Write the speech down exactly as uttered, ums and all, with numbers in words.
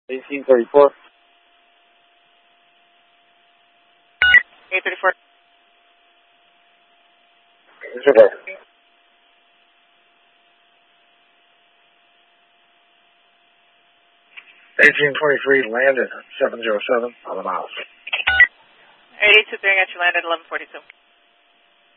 eighteen thirty-four. eight thirty-four. Disregard. eighteen twenty-three, landed seven zero seven on the miles. eighty two three, got you landed eleven forty-two.